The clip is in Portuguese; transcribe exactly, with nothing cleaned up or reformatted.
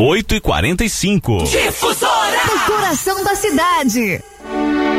oito e quarenta e cinco. Difusora! No coração da cidade.